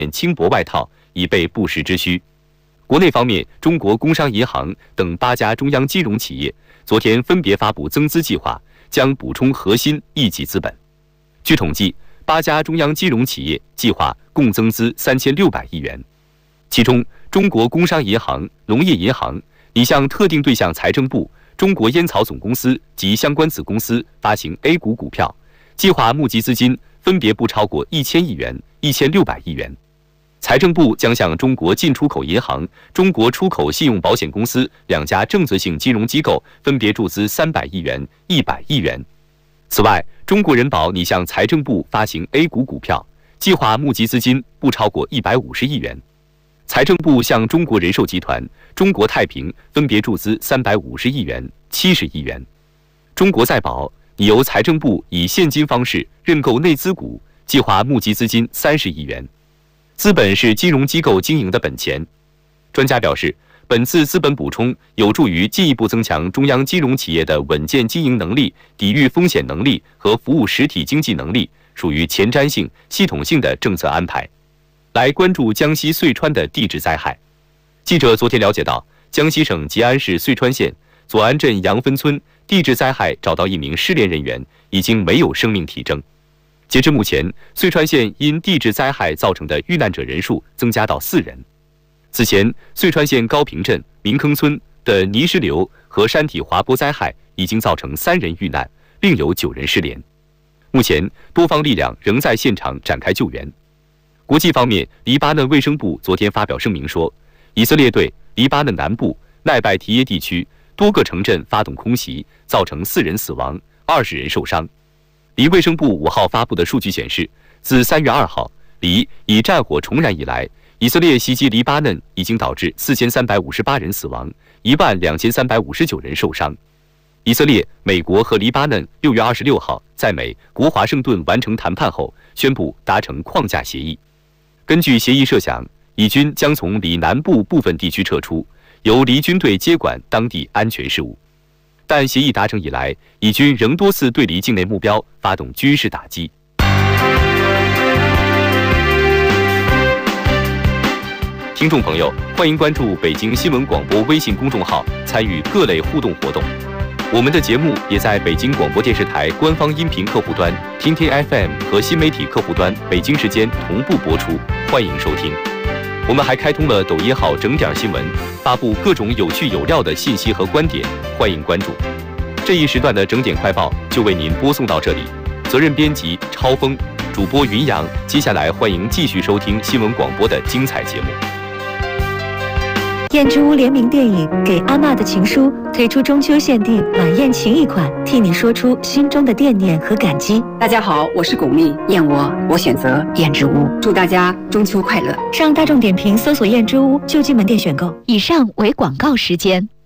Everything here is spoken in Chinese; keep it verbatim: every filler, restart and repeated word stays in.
轻薄外套，以备不时之需。国内方面，中国工商银行等八家中央金融企业昨天分别发布增资计划，将补充核心一级资本。据统计，八家中央金融企业计划共增资三千六百亿元，其中中国工商银行、农业银行拟向特定对象财政部、中国烟草总公司及相关子公司发行 A 股股票，计划募集资金分别不超过一千亿元、一千六百亿元。财政部将向中国进出口银行、中国出口信用保险公司两家正则性金融机构分别注资三百亿元、一百亿元。此外，中国人保拟向财政部发行 A 股股票，计划募集资金不超过一百五十亿元。财政部向中国人寿集团、中国太平分别注资三百五十亿元、七十亿元。中国再保拟由财政部以现金方式认购内资股，计划募集资金三十亿元。资本是金融机构经营的本钱。专家表示，本次资本补充有助于进一步增强中央金融企业的稳健经营能力、抵御风险能力和服务实体经济能力，属于前瞻性、系统性的政策安排。来关注江西遂川的地质灾害。记者昨天了解到，江西省吉安市遂川县左安镇杨分村地质灾害找到一名失联人员，已经没有生命体征。截至目前，遂川县因地质灾害造成的遇难者人数增加到四人。此前，遂川县高坪镇民坑村的泥石流和山体滑坡灾害已经造成三人遇难，另有九人失联。目前，多方力量仍在现场展开救援。国际方面，黎巴嫩卫生部昨天发表声明说，以色列对黎巴嫩南部奈拜提耶地区多个城镇发动空袭，造成四人死亡、二十人受伤。黎卫生部五号发布的数据显示，自三月二号黎以战火重燃以来，以色列袭击黎巴嫩已经导致四千三百五十八人死亡，一万两千三百五十九人受伤。以色列、美国和黎巴嫩六月二十六号在美国华盛顿完成谈判后，宣布达成框架协议。根据协议设想，以军将从黎南部部分地区撤出，由黎军队接管当地安全事务。但协议达成以来，以军仍多次对黎境内目标发动军事打击。听众朋友，欢迎关注北京新闻广播微信公众号，参与各类互动活动。我们的节目也在北京广播电视台官方音频客户端、听听 F M 和新媒体客户端北京时间同步播出，欢迎收听。我们还开通了抖音号整点新闻，发布各种有趣有料的信息和观点，欢迎关注。这一时段的整点快报就为您播送到这里，责任编辑超峰，主播云阳。接下来欢迎继续收听新闻广播的精彩节目。 燕之屋联名电影《给阿嬷的情书》推出中秋限定晚宴情谊款，替你说出心中的惦念和感激。 大家好，我是巩俐，燕窝，我选择燕之屋，祝大家中秋快乐。 上大众点评搜索燕之屋就近门店选购。 以上为广告时间。